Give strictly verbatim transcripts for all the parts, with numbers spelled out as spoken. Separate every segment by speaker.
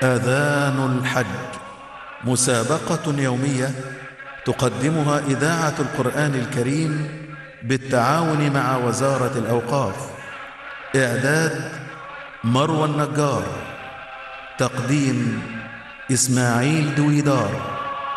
Speaker 1: آذان الحج، مسابقة يومية تقدمها إذاعة القرآن الكريم بالتعاون مع وزارة الأوقاف. إعداد مروى النجار، تقديم إسماعيل دويدار.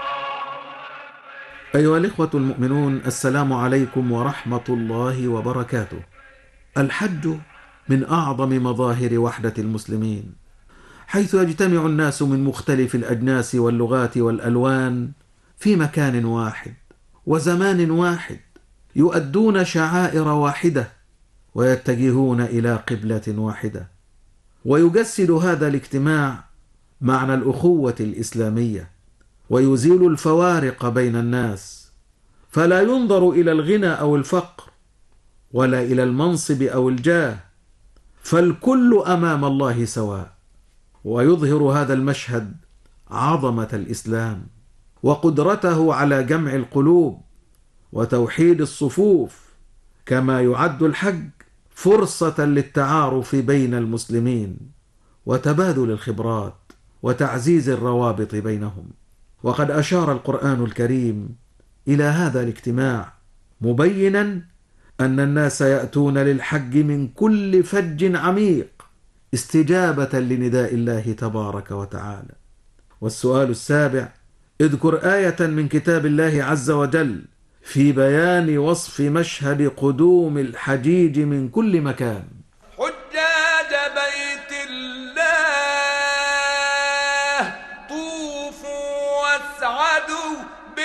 Speaker 2: أيها الإخوة المؤمنون، السلام عليكم ورحمة الله وبركاته. الحج من أعظم مظاهر وحدة المسلمين، حيث يجتمع الناس من مختلف الأجناس واللغات والألوان في مكان واحد وزمان واحد، يؤدون شعائر واحدة ويتجهون إلى قبلة واحدة. ويجسد هذا الاجتماع معنى الأخوة الإسلامية، ويزيل الفوارق بين الناس، فلا ينظر إلى الغنى أو الفقر ولا إلى المنصب أو الجاه، فالكل أمام الله سواء. ويظهر هذا المشهد عظمة الإسلام وقدرته على جمع القلوب وتوحيد الصفوف، كما يعد الحج فرصة للتعارف بين المسلمين وتبادل الخبرات وتعزيز الروابط بينهم. وقد أشار القرآن الكريم إلى هذا الاجتماع مبينا أن الناس يأتون للحج من كل فج عميق استجابة لنداء الله تبارك وتعالى. والسؤال السابع: اذكر آية من كتاب الله عز وجل في بيان وصف مشهد قدوم الحجيج من كل مكان.